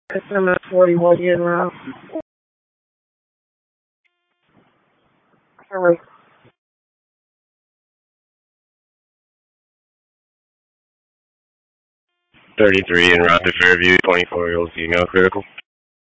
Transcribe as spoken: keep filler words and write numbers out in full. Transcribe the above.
S M S forty-one en route. Hurry. thirty-three en route to Fairview, twenty-four year old female critical.